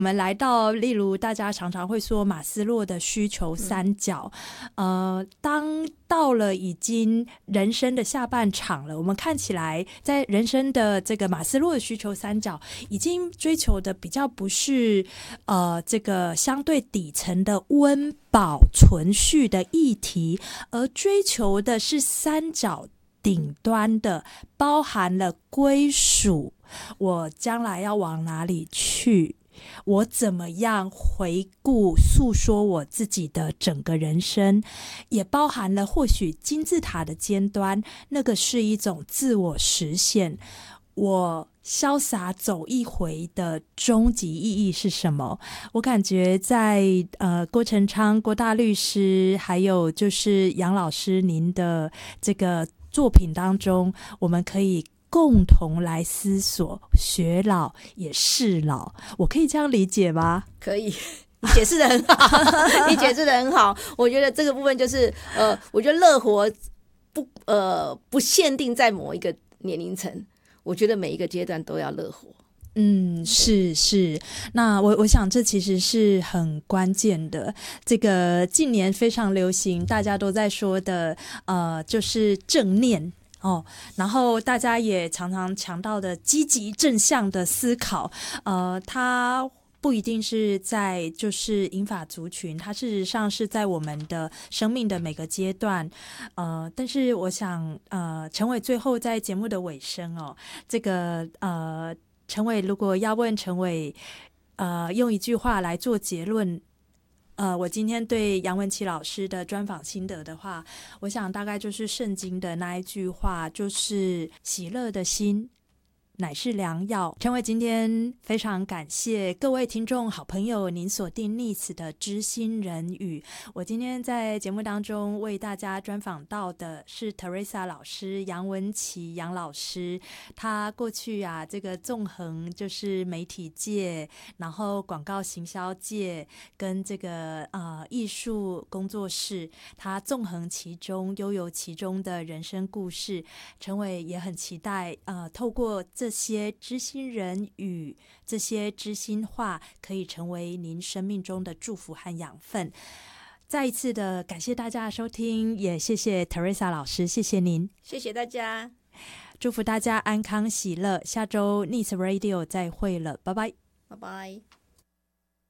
我们来到例如大家常常会说马斯洛的需求三角，当到了已经人生的下半场了，我们看起来在人生的这个马斯洛的需求三角已经追求的比较不是这个相对底层的温饱存续的议题，而追求的是三角顶端的，包含了归属，我将来要往哪里去，我怎么样回顾诉说我自己的整个人生，也包含了或许金字塔的尖端，那个是一种自我实现，我潇洒走一回的终极意义是什么？我感觉在郭成昌郭大律师还有就是杨老师您的这个作品当中，我们可以共同来思索，学老也是老，我可以这样理解吗？ 可以，你解释得很好，你解释得很好。我觉得这个部分就是我觉得乐活不限定在某一个年龄层，我觉得每一个阶段都要乐活。 是，那我想这其实是很关键的。这个近年非常流行，大家都在说的，就是正念。然后大家也常常强调的积极正向的思考，它不一定是在就是银发族群，它事实上是在我们的生命的每个阶段，但是我想陈伟最后在节目的尾声这个陈伟如果要问陈伟用一句话来做结论，我今天对杨文琪老师的专访心得的话，我想大概就是圣经的那一句话，就是喜乐的心乃是良药。陈伟今天非常感谢各位听众好朋友您锁定NIS的知心人语。我今天在节目当中为大家专访到的是 Teresa 老师杨文琪杨老师，他过去这个纵横就是媒体界，然后广告行销界跟这个艺术工作室，他纵横其中，悠游其中的人生故事。陈伟也很期待透过这些知心人语，这些知心话可以成为您生命中的祝福和养分。再一次的感谢大家的收听，也谢谢 Teresa 老师，谢谢您， 谢谢大家， 祝福大家安康喜乐，下周 NIS Radio 再会了，拜拜， 拜拜。